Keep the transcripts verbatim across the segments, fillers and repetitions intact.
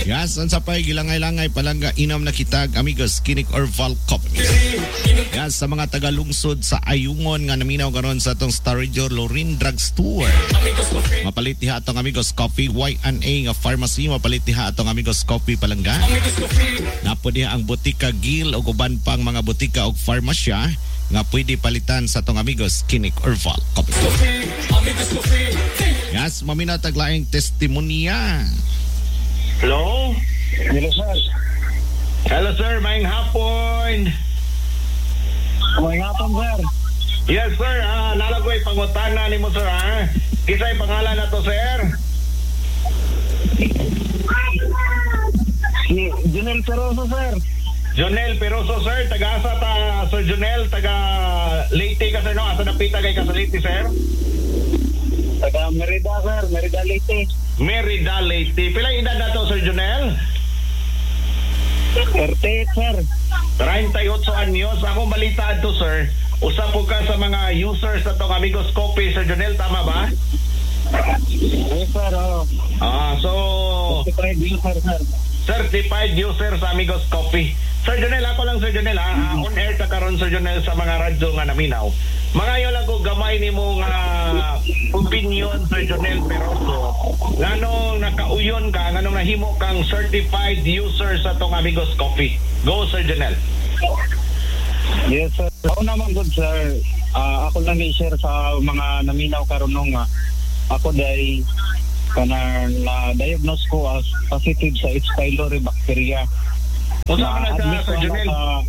Yes, ang sapay gilangay-langay palangga inam na kitag amigos Kinik Orval Coffee. Yes, sa mga tagalungsod sa Ayungon nga naminaw karon sa atong Starjo Lorin Drugstore. Mapalit diha atong amigos Coffee Y and A nga pharmacy, mapalit diha atong amigos Coffee palangga. Napo diha ang Botika Gil o uban pang mga botika o farmasya nga pwede palitan sa atong amigos Kinik Orval Coffee. Yes, mamina taglaing testimonya. Hello? Hello, sir. Hello, sir. Maayong hapon. Maayong hapon, sir. Yes, sir. Ah, nalagoy pangutana ni mo, sir. Ah. Kisa'y pangalan na to, sir? Si Junel Peroso, sir. Jonel Peroso, sir. Taga-asa ta, Sir Jonel. Taga Leyte ka, sir, no? Asa napita kay ka sa Leyte, sir? Taga Merida, sir. Merida Leyte. Merida Leyte. Pila edad na to, Sir Jonel? thirty-eight, sir. thirty-eight anyos. Akong balita to, sir. Usa po ka sa mga users na tong Amigos Coffee, Sir Jonel. Tama ba? Yes, sir. Oh. Ah, so... Certified user, sir. Certified user sa Amigos Coffee. Sir Jonel, ako lang, Sir Jonel, ha? Mm-hmm. Uh, on air ta karon, Sir Jonel, sa mga radyo nga naminaw. Mangayo lang ko gamay ni mong uh, opinion, Sir Jonel Peroso. Nganong nakauyon ka, nganong nahimo kang certified user sa tong Amigos Coffee. Go, Sir Jonel. Yes, sir. Ako naman, good, sir. Uh, ako lang i-share sa mga naminaw karon nung uh, ako day kana na-diagnose ko as positive sa H. pylori bacteria. Unsa man na siya, Sir Jonel? Uh,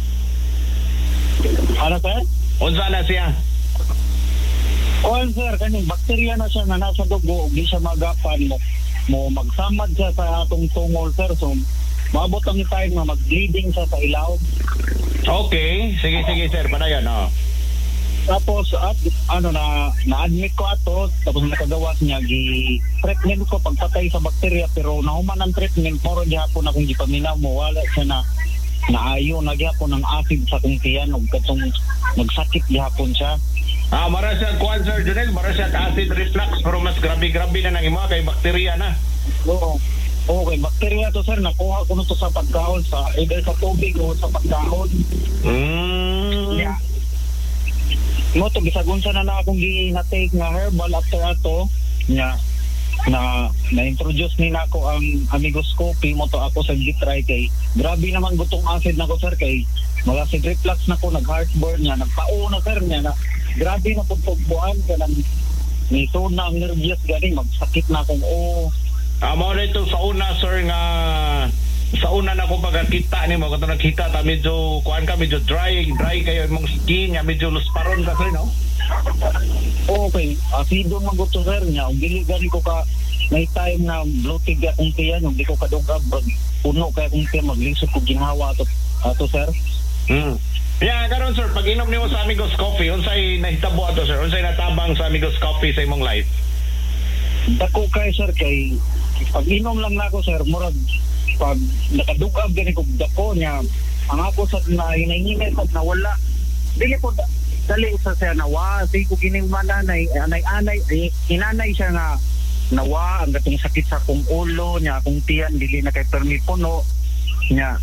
ano, sir? Unsa na siya? Oh, sir, kaning bakterya na siya na nasa dugo, di siya magapan mo. Mo magsamad siya sa atong tungol, sir. So, maabot ang time na mag-bleeding siya sa ilaw. Okay. Sige, sige, sir. Padayon, oh. Tapos, at, ano na, na-admit ko ato, tapos nakagawas niya, gi-treatment ko pagpatay sa bakterya, pero nahuman ang treatment, moro gihapon akong gipaminaw mo, wala siya na, naayo, nagyapon ng acid sa kong tiyan, o katong nagsakit gihapon siya. Ah, mara siya, kuhan, Sir Jonel, mara siya acid reflux, pero mas grabe-grabe na nang imo kay bakterya na. Oo. Oo, kay bakterya to, sir, nakuha ko nito sa pagkaon, sa either sa tubig o sa pagkaon. Mm. Yeah. Mo to bisagunsa na na akong gi-take nga herbal after ato nya na na-introduce ni nako ang Amigos Coffee mo to ako sa gitry kay grabe naman gutong acid nako, sir, kay mga acid reflux nako, nag-heartburn niya, nagpao na, sir, niya na grabe na pagpugbuan ka ng nito na ang nervyos gani magsakit na akong oh. Ah, mo dito sa una, sir, nga sa una na kung pagkakita ni mo, kung nakita ta, medyo, kuhan ka, medyo dry, dry kayo yung skin niya, medyo lusparon ka, sir, no? Okay, asido man gusto, sir, niya. Dili gani ko ka, may time na bloated akong tiyan, hindi ko kadugab, puno kaya akong tiyan, maglisod ko ginhawa ato, ato, sir. Hmm. Yeah, karon, sir, pag inom niyo sa Amigos Coffee, unsay nahitabo ato, sir? Unsay natabang sa Amigos Coffee sa imong life? Dako kay, sir, kay pag inom lang na ako, sir, murag pag nakadugab gani ko dako niya ang ako sa na hinahinay sa nawala dili po dali sa siya nawa di ko gining mananay anay anay inanay siya nga nawa ang gatong sakit sa akong ulo niya akong tiyan dili na kay permi puno niya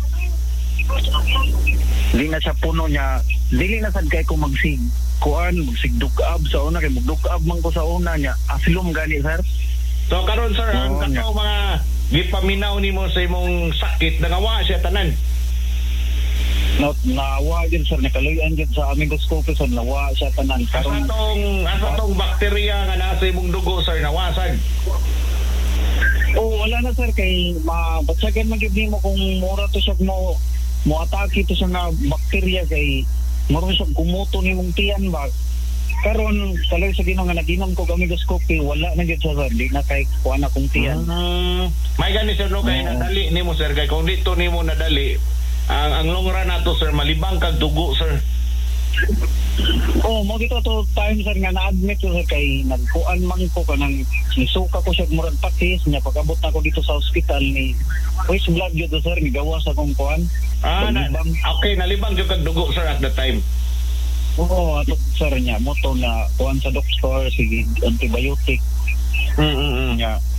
dili na siya puno niya dili na sad kay ko magsig kuan magsig dugab sa una kay magdugab man ko sa una niya asilom gani, sir. So karon, sir, ang oh, kataw mga gipaminaw nimo sa imong sakit nangawa siya tanan. Not nawa din, sir, nakaluyan din sa Amigos Coffee, sir, nawa siya tanan. Asa tong asa tong bakterya nga nasa imong dugo, sir, nawasag? Oh, wala na, sir, kay mabatsagan man gyud nimo kung mura to siya mo mo atake to siya nga bakterya kay mura siya kumuto nimong tiyan ba. Karon kalay sa Ginoo nga naginom ko Amigos Coffee, wala na gyud, sir, di na kay kuan akong tiyan. Uh, may gani, sir, no, kay uh, nadali nimo, sir, kay kung dito nimo nadali ang ang long run nato, sir, malibang kag dugo, sir. Oh, mo gito to time, sir, nga na-admit ko, sir, kay nagkuan man ko kanang nisuka ko siya murag patis niya pag-abot na ko dito sa hospital ni Wish Blood gyud, sir, gigawas akong kuan. Ah, na, okay, nalibang gyud kag dugo, sir, at the time. Oo, ato, sir, niya mo to na kuan sa doktor sige antibiotic. Mm mm. Niya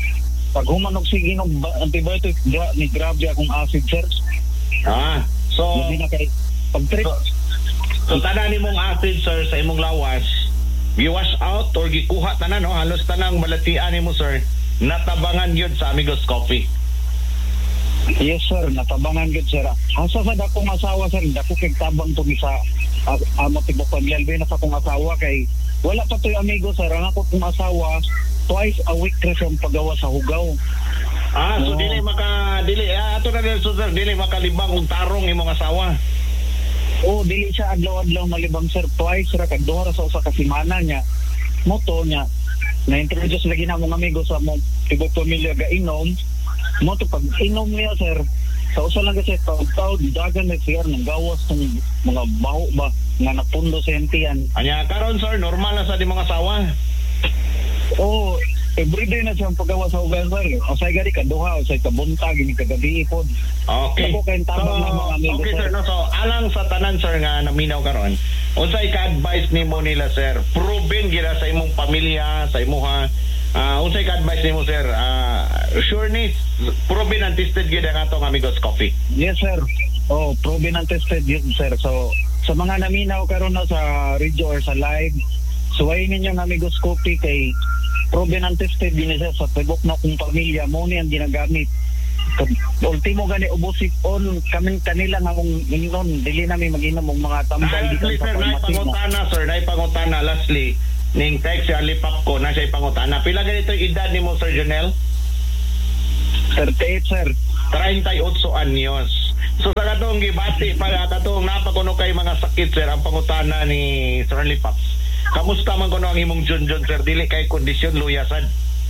pag humanog sige ng antibiotic, gra- ni grabe akong acid, sir. Ah, so Hindi na kay pag-trip. So, so tanan nimong acid sir sa imong lawas, gi-wash out or gikuha tanan no, halos tanang balatian nimo sir, natabangan yun sa Amigos Coffee. Yes, sir. Natabangan gid, sir. Asa sa dakong asawa, sir. Dako kay tabang to sa uh, amo tibo pamilya na sa akong asawa kay wala pa to'y amigo, sir. Ang ako kong asawa, twice a week rin siyang pagawa sa hugaw. Ah, so Oo. dili maka dili ah, ato na din so, sir, dili makalibang og tarong imong asawa. Oo, dili siya adlaw-adlaw malibang, sir. Twice ra kag duha ra sa usa ka semana niya. Moto niya na-introduce lagi na mong amigo sa mong tibo pamilya ga inom. Moto pag inom niya, sir, sa usa lang kasi taw-taw dagan na siya ng gawas ng mga baho ba nga napundo sa entiyan. Anya karon sir, normal na sa di mga asawa. Oo, everyday na siyang pagawa sa ugan, sir. O sa gari kaduha, o sa kabuntag, ini kagabi ipod. Okay. Ako kayong tabang na mga amigo, okay, sir. sir. No, so, alang sa tanan, sir, nga naminaw karon, unsay ka-advise nimo nila, sir? Proven gira sa imong pamilya, sa imuha. Uh, unsay ka-advise nimo, sir? Uh, sure ni, proven and tested gida nga itong Amigos Coffee. Yes, sir. Oh, proven and tested yun, sir. So, sa mga naminaw karon na sa radio or sa live, suwayin ninyo ng Amigos Coffee kay proven and tested din siya sa tibok na kong pamilya mo ni ang ginagamit. Ultimo gani ubosip on kami kanila nga mong inon dili namin mag-inom og mga tambal Lastly, sir, na ipangutana, sir, na ipangutana, lastly, ning text siya lipap ko na siya ipangutana. Pila ganito yung edad ni mo, Sir Jonel? thirty-eight, sir. thirty-eight anyos. So sa katong gibati para katong napakuno kay mga sakit, sir, ang pangutana ni Sir Lipaps. Kamusta man kuno ang imong Junjun, sir? Dili kay kondisyon luyasan.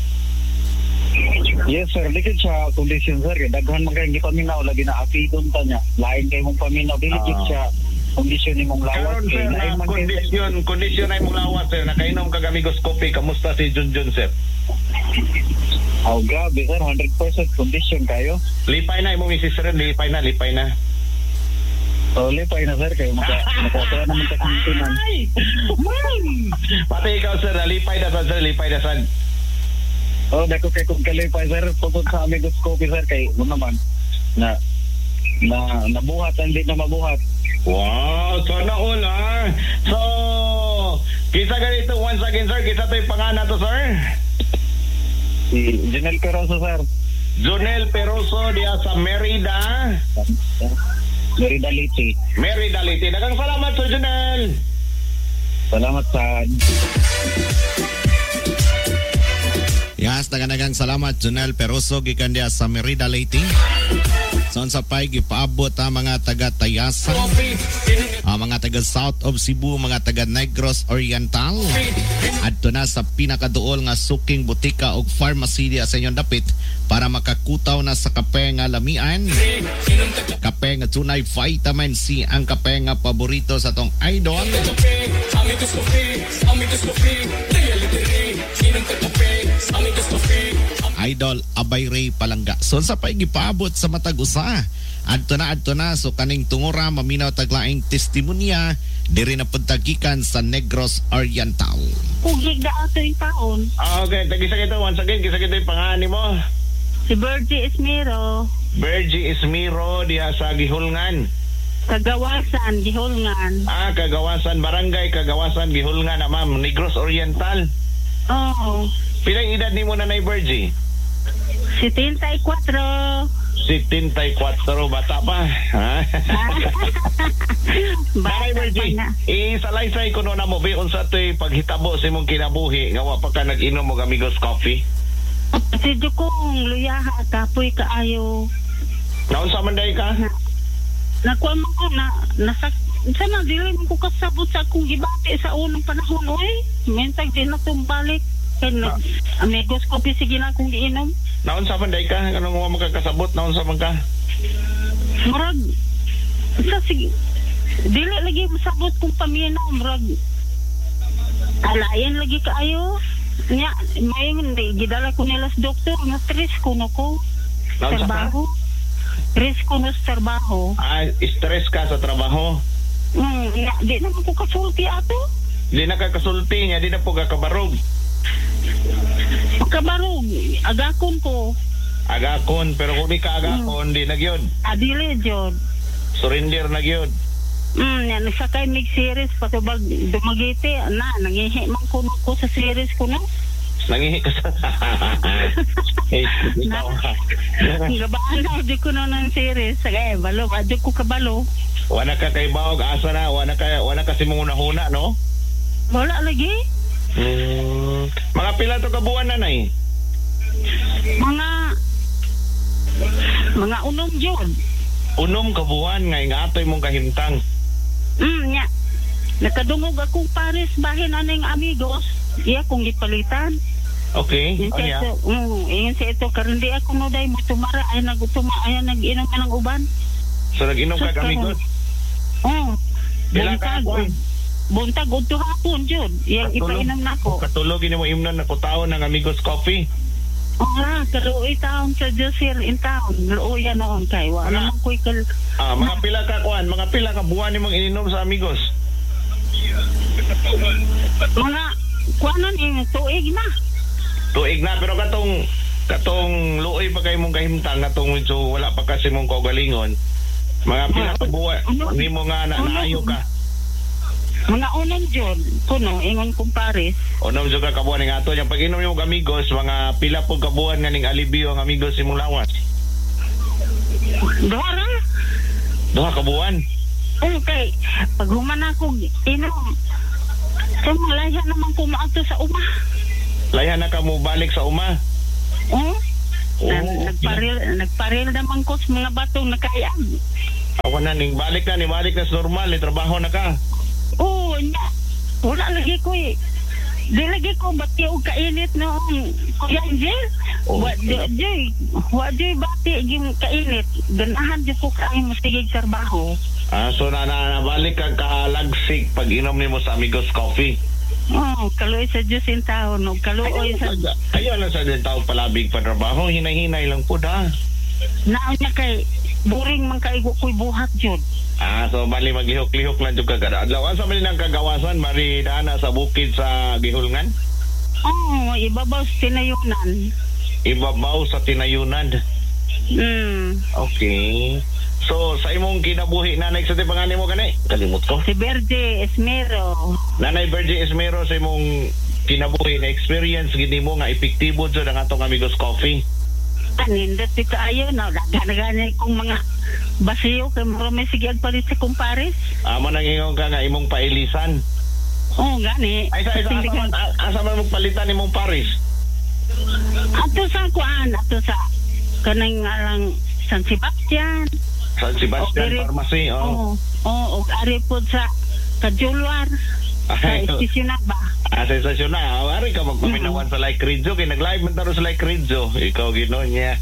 Yes, sir. Likid sa kondisyon, sir. Daghan man kayong gipaminaw lagi na apidon ta niya. Lain kay mong paminaw dili gid Ah. siya kondisyon nimong lawas. Karon, sir, Kay na lain man kay kondisyon, kondisyon ay mong lawas, sir. Nakainom ka Amigos Coffee. Kamusta si Junjun, sir? Oh, grabe, sir. one hundred percent kondisyon kayo. Lipay na imong misis, sir. Lipay na, lipay na. So, lipay na, sir. Kayo maka makakaya naman sa kantinan. Pati ikaw, sir, lipay na, sir. Lipay na, sir. Oh, dako kay kung kalipay, sir. Tungkol sa Amigos Coffee, sir. Kay, mo naman, na na nabuhat, hindi na mabuhat. Wow, sana all, ha? So, kisa ganito, once again, sir, kisa to yung pangalan to, sir? Si Janelle Peroso, sir. Jonel Peroso diya sa Merida. Merida Liti. Merida Liti. Dagang salamat, Sir Jonel. Salamat sa... Yes, nagang salamat Junel Peroso gikan dia sa Merida Leyte. Son sa pay gipaabot ang mga taga Tayasa, ang mga taga South of Cebu, mga taga Negros Oriental. Adto na sa pinakaduol nga suking butika og pharmacy diya sa inyong dapit para makakutaw na sa kape nga lamian. Kape nga tunay vitamin C, ang kape nga paborito sa tong idol. Idol Abay Ray Palangga. So sa paigipaabot sa matag usa. Adto na adto na so kaning tungura maminaw taglaing testimonya diri na pagtagikan sa Negros Oriental. Pugig na ato yung taon. Ah, okay, tagisa kito once again, kisa kito yung pangalan mo. Si Bergie Esmero. Bergie Esmero diha sa Gihulngan. Kagawasan, Gihulngan. Ah, Kagawasan Barangay, Kagawasan Gihulngan na ma'am, Negros Oriental. Oo. Pilang edad nimo na nay Bergie? seventy-four. seventy-four, bata pa. Ha? Bakay Bergie, isalaysay ko no na mo, biyon sa to'y paghitabo sa imong kinabuhi, nga wa pa ka nag-inom mo Amigos Coffee. Si Jukong, luyaha, kapoy kaayo. Naunsa man day ka? Nakuha mo ko na, nasak, sana dili mo ko kasabot sa akong gibati sa unang panahon, oy. Mentag din na tumbalik. Kaya na, Amigos Coffee, sige na akong giinom. Naunsa man day ka? Kanong mo makakasabot? Naunsa man ka? Murag, sa sige, dili lagi masabot kong paminaw, murag, alayan lagi kaayo. Nya, may gidala ko nila sa doktor, na stress ko no ko. Naunsa ka? Trabaho. Stress ko no sa trabaho. Ah, stress ka sa trabaho? Hmm, nya, di naman ko kasulti ato. Di na ka kasulti niya, di na po ka kabarog. Kabarog, agakon ko. Agakon, pero kung di ka agakon, di nagyod. Adili, Jod. Surrender nagyod. Hmm, yan, nagsakay mig series, patubag dumagiti, na, nangihi man kuno ko sa series ko, no? Nangihi ka sa... Eh, ikaw ha. Gabaan na, di ko na ng series. Sagay, balo, adyo ko kabalo. Wala ka kay Baog, asa na, wala ka, wala ka si muna-huna, no? Wala lagi. Hmm, mga pila to kabuan, nanay? Mga, mga unom, Jod. Unom kabuan, nga ingatoy mong kahimtang. Hmm, nya. Nakadungog akong Paris bahin aning amigos. Iya kong gipalitan. Okay, Yung oh, sa yeah. ito, mm, yung sa ito, karundi ako no day mo tumara, ay nagutuma, ay nag-inom ka ng uban. So, nag-inom ka Sus, amigos? Oo. Bila ka Buntag, ako, eh. buntag, udto hapon, Jud. Iyang Katulog. ipainom na ako. Katulogin mo imnon na kutaon ng Amigos Coffee. Oo nga, kaluoy taon sa Josir in town. Luoy yan noon kay. Wala Ano? naman ko'y kal... Ah, mga pila ka kuan, mga pila ka buwan ni mong ininom sa Amigos. Mga, kuanon eh, tuig na. Tuig na, pero katong katong luoy pa kay mong kahimtang, katong medyo wala pa kasi mong kaugalingon. Mga pila ka buwan, Ano? ni mo nga na, Ano? naayo ka. Mga unang Jud, kuno, ingon kong Paris. Unom juga kabuan ng ato. Yung pag-inom yung Amigos, mga pila po kabuan nga ning alibyo ang Amigos imong lawas. Dora? Duha kabuan. Okay, pag human ako, inom. So, malaya naman kumaato sa uma. Layan na ka mo balik sa uma. Oh? Oo. Na, nagparil, nagparil naman ko sa mga batong nakayag. Ako na, ning balik na, ni balik na sa normal, ni trabaho na ka. Oo, nya. Wala lagi ko eh. Di lagi ko bati o kainit noong Kuya Angel. Oh, Wa di joy. Wa joy bati yung kainit. Ganahan di ko kain masigig trabaho. Ah, so na, na, nabalik kang kahalagsik pag inom ni mo sa Amigos Coffee. Oh, kaluoy sa Diyos in taon. No? Kaluoy sa... Ayaw na sa din tao palabig pa trabaho, hinay-hinay lang po da. Naon niya kay... Boring man kaigo ko'y buhat yun. Ah, so bali maglihok-lihok lang juga kada adlaw. Asa man ang kagawasan mari dana sa bukid sa Gihulngan? Oo, oh, ibabaw sa tinayunan. Ibabaw sa tinayunan. Hmm. Okay. So sa imong kinabuhi nanay sa pangalan mo kanay? Kalimot ko. Si Verde Esmero. Nanay Virgie Esmero sa imong kinabuhi na experience gini mo nga epektibo jud ang atong Amigos Coffee. Kanindot ito ayo na gana-gana kong mga basiyo kay marami sige agpalit sa kumpares. Amo nang ingon ka nga imong pailisan. Oo, gani. Ay sa isa asa man asa man magpalitan imong Paris. Ato sa kuan, ato sa kanang nga lang San Sebastian. San Sebastian O, diri- Pharmacy. Oo. Oh. Oo, og ari pod sa Kajulwar. Sa Ay, istisyon na ba? Ah, sensasyon na. Ari ka magpaminawan sa Like Rizzo. Kaya nag-live man taro sa Like Rizzo. Ikaw gino niya.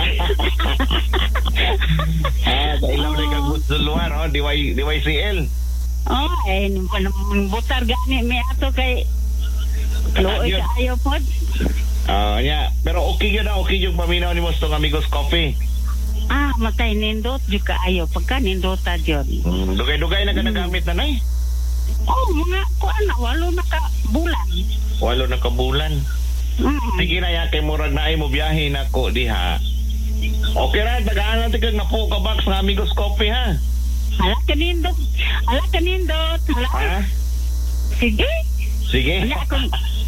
Ah, sa ilaw na kang Butzuluan. Oh, D Y, D Y C L. Oh, eh, butar gani may ato kay Looy Yun. ka ayaw pod. Ah, niya. Pero okay yun na. Okay yung paminaw ni mo sa Amigos Coffee. Ah, matay nindot jud ka ayaw pagka nindota jud. Hmm, dugay-dugay na ka nagamit na nay. Oh, mga kuan na walo na ka bulan. Walo na kabulan. Mm. Sige na yan. Kay murag na ay mo biyahe na ko diha. Okay ra. Tagaan natin kag napo ka box ng Amigos Coffee ha. Hala ka nindot. Hala ka nindot. Hala. Ha? Sige. Sige. Ano ako?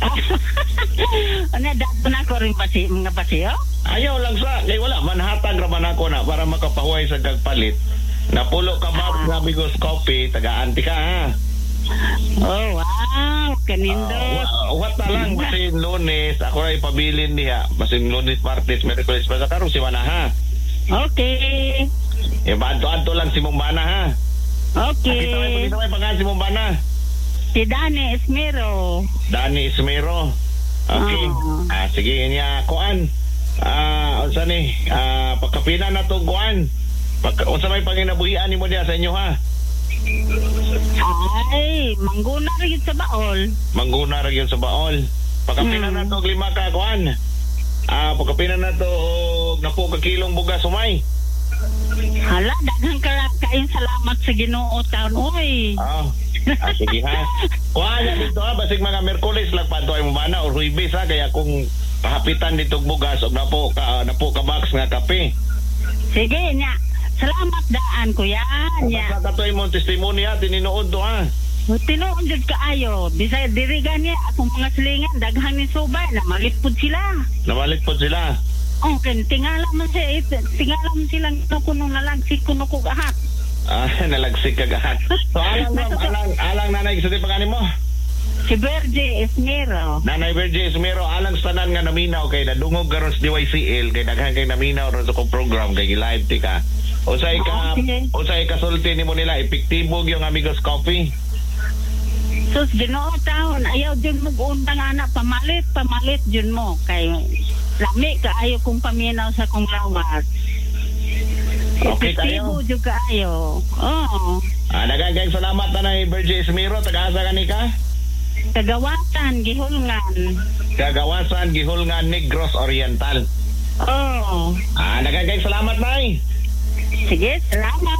Ano, dato na ko rin basi, mga basi, oh? Ayaw lang sa, kay wala, manhatag raman ako na para makapahuay sa gagpalit. Napulo ka ba ng Amigos Coffee, taga-anti ka ha? Oh, wow, kanindot. Uh, what na lang, basin Lunes, ako na ipabilin niya. Basin Lunes, Martes, Merkulis, pa sa karong si Mana ha? Okay. E, banto-anto lang si Mumbana ha? Okay. Pakita may, pakita may pangalan si Mumbana. Si Dani Esmero. Dani Esmero. Okay. Oh. Ah, sige niya, kuan. Ah, unsa ni? Ah, pagkapina na to kuan. Pagka unsa may panginabuhian nimo diha sa inyo ha? Ay, mangguna rin sa baol. Mangguna ra gyud sa baol. Pagkapina Hmm. na to og lima ka kuan. Ah, pagkapina na to og napo ka kilong bugas sumay. Hala, daghang ka kain salamat sa Ginoo taon, oy. Ah, Ah, sige ha. Kuha niya dito ha, basig mga Merkulis lang pa ito ay mumana o Ruibis ha, kaya kung pahapitan dito bugas o napo ka, napo ka box nga kape. Sige nya. Salamat daan kuya nya. Basta katoy mong testimonya, tininood to ha. Tinuon jud kaayo. Bisaya diri gani akong mga silingan daghan ni subay na malitpod sila. Namalit po sila. Oh, kan tingala man siya, tingala man silang kuno nalagsik kuno ko gahat. Ah, nalagsik ka gahat. So alang ma'am, alang, alang nanay, sa pangalan mo? Si Berge Esmero. Nanay Virgie Esmero, alang sanan nga naminaw kay nadungog karon sa D Y C L kay daghan kay naminaw ron sa kong program kay live ti ka. Usay ka, Okay. usay ka sulti nimo nila epektibo yung Amigos Coffee. Sus, Ginoo taon, ayaw din mo undang anak, pamalit, pamalit dyan mo. Kay lami ka, ayaw kong paminaw sa kong lawas. Okay Epektibo tayo. dyan ka ayaw. Oo. Ah, daghang salamat Nanay Virgie Esmero, taga-asa ka ni ka? Kagawatan, gihulngan. Kagawasan Gihulngan Negros Oriental. Oo. Ah, daghang salamat Nay. Sige, salamat.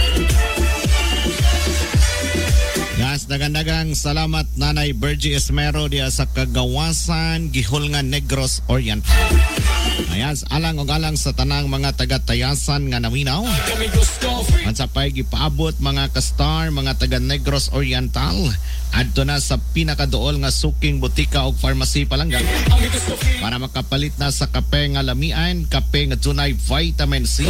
Yes, dagan-dagang salamat Nanay Virgie Esmero diya sa Kagawasan, Gihulngan Negros Oriental. Ayan, alang og alang sa tanang mga taga-tayasan nga naminaw. Mansapay gipaabot mga ka-star, mga taga Negros Oriental. Adto na sa pinakaduol nga suking butika og pharmacy palangga. Para makapalit na sa kape nga lamian, kape nga tunay vitamin C.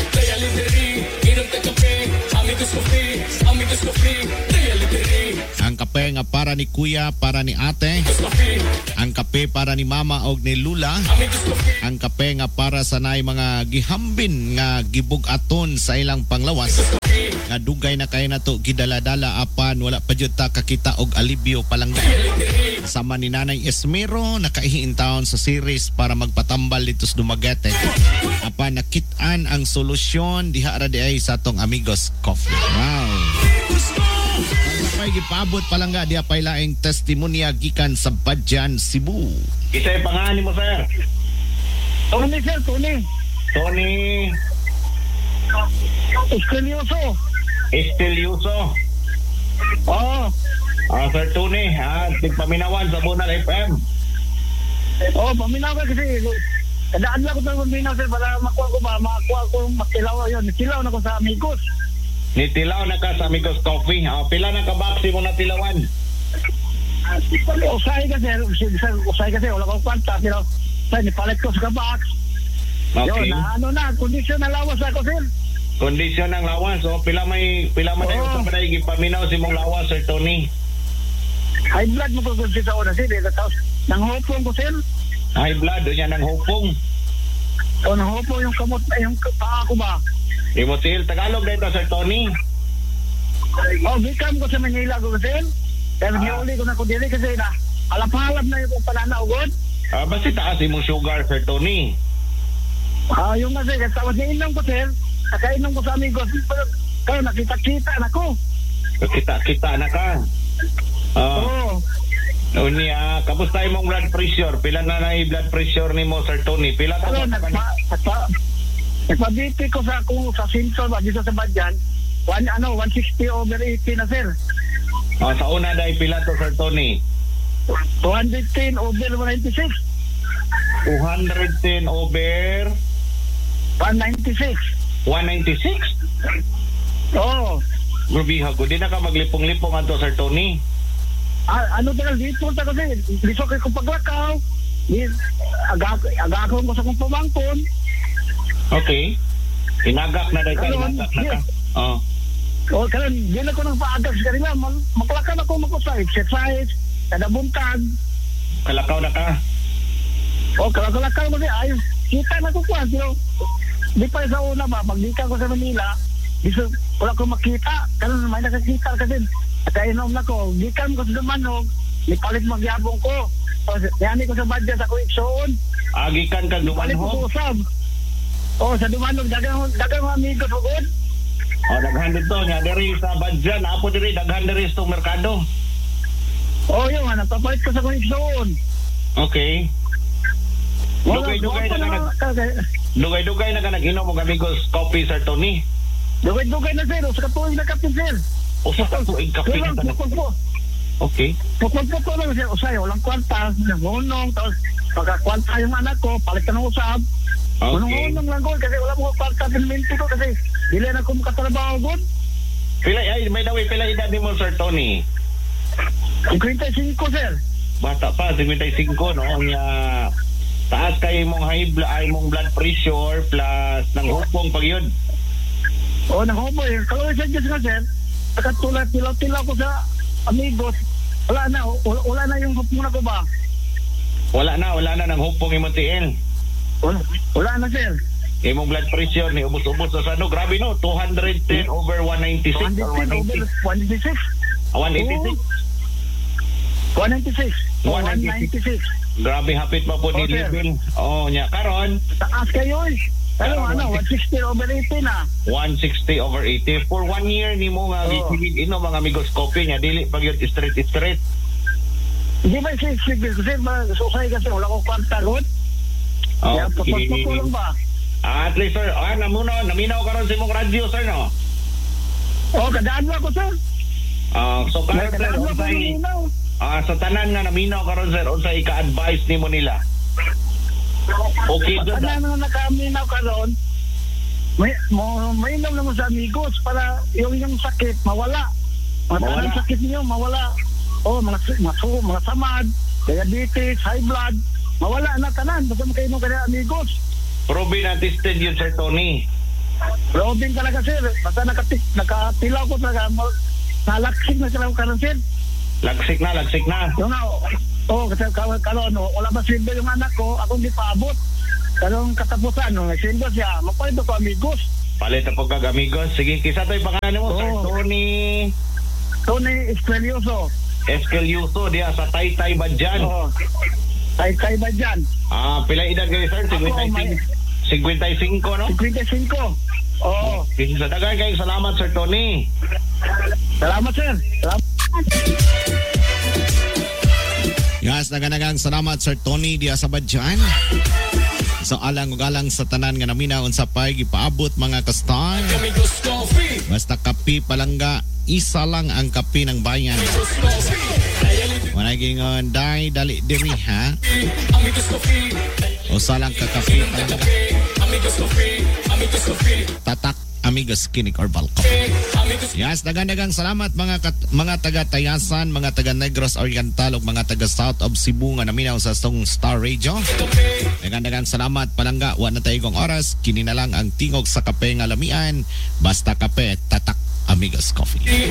Ang kape nga para ni kuya, para ni ate. Ang kape para ni mama og ni lula. Ang kape nga para sa nay mga gihambin nga gibug-aton sa ilang panglawas. Nga dugay na kay nato gidala-dala apan wala pa jud ta kakita og alibyo palangga. Sama ni Nanay Esmero nakaihiin taon sa series para magpatambal dito sa Dumaguete. Apan nakit-an ang solusyon diha ra di ay sa atong Amigos Coffee. Wow. Pag gipabot palangga diha pay laing testimonya gikan sa Badyan, Cebu. Isay pangalan mo sir? Tony, sir, Tony. Tony Estelioso. Estelioso. Oo. Ah, Sir Tony, ah, tigpaminawan sa Bunal F M. Oo, paminaw ka kasi. Kadaan lang ko sa paminaw, sir, para makuha ko ba, makuha ko makilaw yun. Silaw na ko sa Amigos. Nitilaw na ka sa Amigos Coffee. Ah, pila na ka baksi mo na tilawan? Usay ka, sir. Sir, usay ka, sir. Wala ko kwanta. Pero, sir, nipalit ko sa kabox. Okay. Yun, na, ano na, kondisyon na lawas ako, sir. Kondisyon ng lawas. So, pila may pila man ay Oo. usap na ipaminaw si mong lawas, Sir Tony. High blood mo ko kung sa una, sir. Eh, tapos, nanghopong ko, sir. High blood, doon yan ng hupong. O, nanghopong yung kamot, eh, yung paa ko ba. Imotil, Tagalog na ito, Sir Tony. O, bikam ko sa Manila ko, sir. Pero Ah. giuli ko na ko dili kasi na, alap-halap na yung pananaw, God. Ah, basta taas imong sugar, Sir Tony. Ah, yung nga, sir, tapos niinom ko, sir. Nakainom ko sa Amigos. Pero, kaya nakita-kita na ko. Kita-kita na ka. Ah, Oo. unya, kamusta imong blood pressure? Pila na na blood pressure ni mo, Sir Tony? Pila ta Pero, mo sa nagpa, nagpa, nagpa-B P ko sa, kung sa Simpson, ba, dito sa Badyan, one, ano, one sixty over eighty na, sir. Ah, sa una dahil pila to, Sir Tony? two ten over one ninety-six. two ten over one ninety-six. one ninety-six? Oo. Grabe ha, di na ka maglipong-lipong ato, Sir Tony. Ah, ano talaga, dito ta kasi, lisok ko paglakaw. Agak, agakon ko sa kong pamangkon. Okay. Inagak na dahil ka, Ano, inagak na ka. yes. Oh. O, kaya, di na ko nang paagak sa kanila. Mag- Maklakan ako mag sa exercise, kada buntag. Kalakaw na ka. O, kalakaw ko siya, ayos. Kita na ko kwa, pero, di pa sa una ba, magdika ko sa Manila, di so, wala ko makita, karon may nakakita kasi, at inom na ko, gikan ko sa Dumanog, nipalit magyabong ko, o, yani ko sa Badya sa Kuiksoon, Agikan ka palit ko sa dumanho. Usab. O, sa Dumanog, dagang, dagang mga amigos ko, good. O, daghan dito niya. Diri sa Badyan. Apo diri, daghan diri sa merkado. O, yun, napapalit ko sa Kuiksoon. Okay. Wala, Dugay-dugay wala na ka na, nag- kaya- Dugay-dugay na ka nag-inom mga amigos coffee, Sir Tony. dugay-dugay na, sir, o, sa katuwing na kapin, sir. Usa ka tuig kape Kaya na lang, tanan. po. Okay. Pagpagpagpag lang siya, usay, walang kwarta, nangunong, tapos pagkakwarta yung anak ko, palit ka ng usap. Okay. Nangunong lang ko, kasi wala mo kwarta, pinminti ko, kasi dili na ko makatrabaho ko. Pila ay may dawi pila edad ni mo Sir Tony? fifty-five, sir. Bata pa, fifty-five no? Nya taas kay mong high blood, ay mong blood pressure plus nang hupong pag yun. O, nakupo eh. Kalau siya dyan nga, sir, nakatulad, tilaw-tilaw ko sa amigos. Wala na, wala, wala na yung hupong na ko ba? Wala na, wala na nang hupong imong tiil. Wala, wala na, sir. Imong blood pressure ni ubos-ubos sa ano, grabe no, two ten over one ninety-six or one ninety. one ninety-six. Ah, one eighty-six. one ninety-six. one one ninety-six. ninety-six. Grabe hapit pa po ni Okay. level. Oh, nya karon Taas kayo eh. Ano, Pero, ano, one sixty over eighty na. one sixty over eighty. For one year ni mo nga Oh. gisigid ino mga amigos coffee nya dili pag yun straight straight. Hindi ba siya sigil? Kasi masusay kasi wala ko kwarta ron. Oh, Kaya papagpag ko kini- lang ba? Ah, at least sir, ah, namuno, naminaw karon sa imong radyo sir no. Oo, kadaan mo ako, sir. Ah, so karon sir, Kadaan mo ako unsay nilinaw. ah sa tanan nga naminaw karon sir, unsay ika-advise nimo nila? Okay, Pag good. ano na nakaminaw ka ron, may, mo, mainom naman sa amigos para yung yung sakit mawala. Mga Mawala. tanang sakit niyo mawala. Oh, mga mga, mga, mga samad, diabetes, high blood, mawala na tanan. Basta makainom ka na amigos. Proven and tested yun sir Tony. Robin talaga, sir. Basta nakatik, nakatilaw ko talaga. mal- Nalaksik na sila ka ron, sir. Lagsik na, lagsik na. Yung nga, oh, kasi kalon, kalon, oh, wala ba silbi yung anak ko, akong di paabot. Kalong katapusan, no, nagsilbi siya, magpalito ko amigos. Palit na pagkag amigos. Sige, kisa to'y pangalan mo, Sir Oo. Tony Tony Estelioso. Escalioso diya sa Taytay Badjan. Oo. Ay, kay ba dyan? Ah, pila edad kayo, sir? Ako, may- fifty-five, no? fifty-five. Oo. Kasi sa dagan kayo, salamat, Sir Tony. Salamat, sir. Salamat. Yes, naganagang salamat Sir Tony diya sa Badjan. So alang ug alang sa tanan nga naminaw unsa pay gipaabot mga kastar. Basta kape palangga, isa lang ang kape ng bayan. Wala gingon dai dali diri ha. Usa lang ka kape palangga. Tatak Amigos Kinik or Balco. Yes, dagan-dagang salamat mga kat, mga taga Tayasan, mga taga Negros Oriental ug mga taga South of Cebu nga naminaw sa Song Star Radio. Dagan-dagang salamat palangga, wa na tayo kong oras, kini na lang ang tingog sa kape nga lamian, basta kape tatak Amigos Coffee.